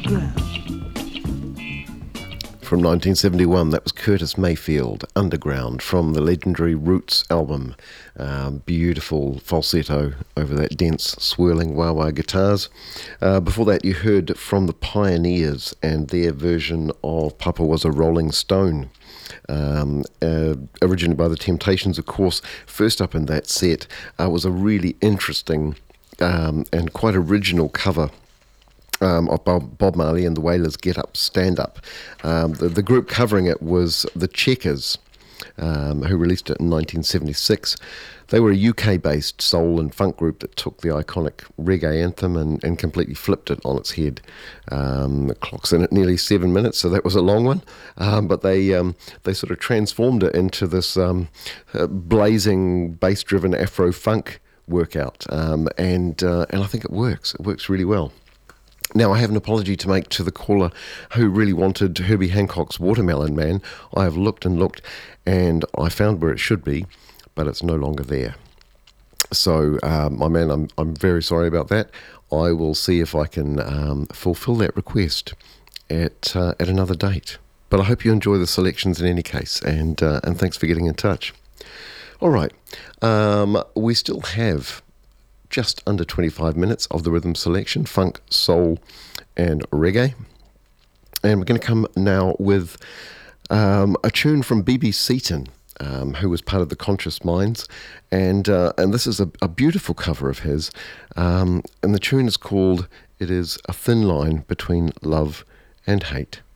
From 1971, that was Curtis Mayfield, Underground, from the legendary Roots album. Beautiful falsetto over that dense, swirling wah-wah guitars. Before that, you heard from the Pioneers and their version of Papa Was a Rolling Stone. Originally by the Temptations, of course. First up in that set was a really interesting and quite original cover of Bob Marley and the Wailers' Get Up, Stand Up. The group covering it was the Checkers, who released it in 1976. They were a UK-based soul and funk group that took the iconic reggae anthem and completely flipped it on its head. It clocks in at nearly 7 minutes, so that was a long one. But they sort of transformed it into this blazing, bass-driven Afro-funk workout, and I think it works. It works really well. Now, I have an apology to make to the caller who really wanted Herbie Hancock's Watermelon Man. I have looked and looked, and I found where it should be, but it's no longer there. So, my man, I'm very sorry about that. I will see if I can fulfill that request at another date. But I hope you enjoy the selections in any case, and thanks for getting in touch. All right, we still have just under 25 minutes of the rhythm selection, funk, soul and reggae. And we're going to come now with a tune from B.B. Seaton, who was part of the Conscious Minds. And this is a beautiful cover of his. And the tune is called, it is A Thin Line Between Love and Hate.